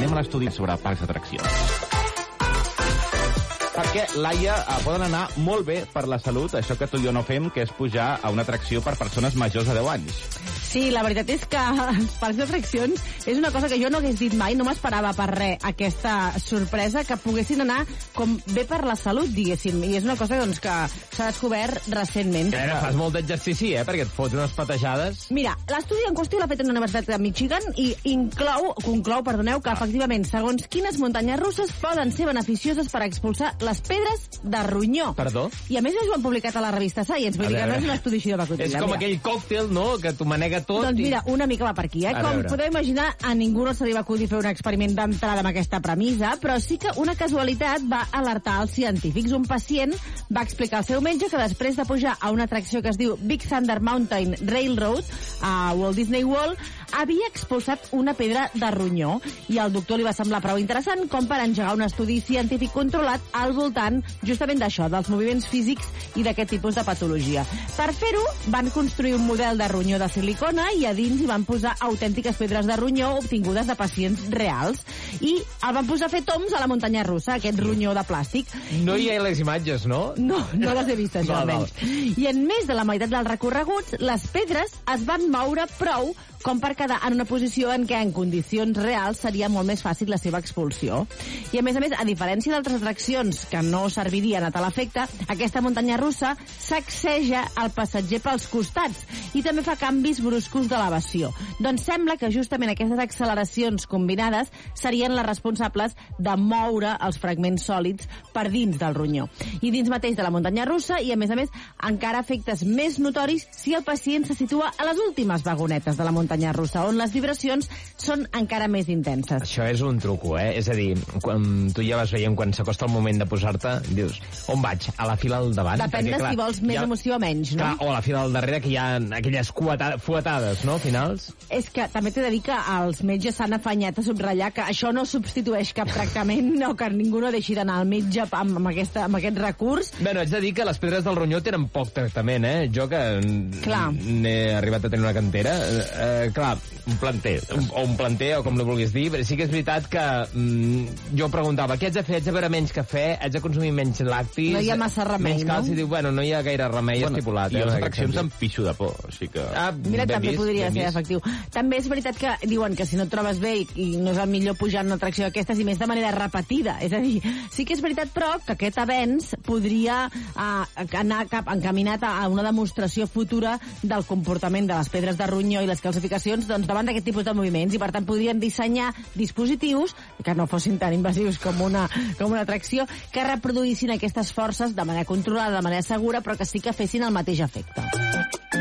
anem a l'estudi sobre parcs d'atraccions. Perquè, Laia, poden anar molt bé per la salut, això que tu i jo no fem, que és pujar a una atracció per persones majors de 10 anys. Sí, la veritat és que els parcs d'atraccions és una cosa que jo no hagués dit mai, no m'esperava per res aquesta sorpresa, que poguessin anar com bé per la salut, diguéssim, i és una cosa doncs, que s'ha descobert recentment. Fas molt d'exercici, perquè et fots unes patejades. Mira, l'estudi en qüestió l'ha fet a la Universitat de Michigan i conclou, que efectivament, segons quines muntanyes russes poden ser beneficioses per expulsar les pedres de ronyó. Perdó? I a més ho han publicat a la revista Science, vull dir que no és un estudi així de pacotilla. És com aquell còctel, no?, que t'ho manega tot. Doncs mira, una mica va per aquí, Com podeu imaginar, a ningú no se li va acudir fer un experiment d'entrada amb aquesta premissa, però sí que una casualitat va alertar els científics. Un pacient va explicar al seu metge que després de pujar a una atracció que es diu Big Thunder Mountain Railroad a Walt Disney World, havia expulsat una pedra de ronyó, i al doctor li va semblar prou interessant com per engegar un estudi científic controlat al voltant justament d'això, dels moviments físics i d'aquest tipus de patologia. Per fer-ho, van construir un model de ronyó de silicona i a dins hi van posar autèntiques pedres de ronyó obtingudes de pacients reals, i el van posar a fer tombs a la muntanya russa, aquest ronyó de plàstic. No hi ha les imatges, no? No les he vist, això, almenys. I en més de la meitat dels recorreguts, les pedres es van moure prou com per quedar en una posició en què en condicions reals seria molt més fàcil la seva expulsió. I a més, a diferència d'altres atraccions que no servirien a tal efecte, aquesta muntanya russa sacseja el passatger pels costats i també fa canvis bruscos d'elevació. Doncs sembla que justament aquestes acceleracions combinades serien les responsables de moure els fragments sòlids per dins del ronyó. I dins mateix de la muntanya russa, i a més, encara efectes més notoris si el pacient se situa a les últimes vagonetes de la muntanya russa, on les vibracions són encara més intenses. Això és un truco, És a dir, quan tu ja vas veient, quan s'acosta el moment de posar-te, dius, on vaig? A la fila al davant? Depèn de si vols més emoció o menys, no? Clar, o a la fila al darrere, que hi ha aquelles fuetades, no?, finals. És que també t'he de dir que els metges s'han afanyat a subratllar que això no substitueix cap tractament, o que ningú no deixi d'anar al metge amb aquest recurs. Bé, haig de dir que les pedres del ronyó tenen poc tractament, Jo, que n'he arribat a tenir una cantera, clar, un planter, o com li vulguis dir, però sí que és veritat que jo preguntava, què haig de fer? Haig de beure menys cafè? Haig de consumir menys làctics? No hi ha massa remei, menys calci? Diu, no hi ha gaire remei estipulat. I les atraccions amb pixo de por, així que... Mira, també podria ser efectiu. També és veritat que diuen que si no et trobes bé i no és el millor pujar en una atracció d'aquestes, i més de manera repetida. És a dir, sí que és veritat, però, que aquest avenç podria anar encaminat a una demostració futura del comportament de les pedres de ronyó i les calcificacions davant d'aquest tipus de moviments, i per tant podrien dissenyar dispositius que no fossin tan invasius com una atracció, que reproduïssin aquestes forces de manera controlada, de manera segura, però que sí que fessin el mateix efecte.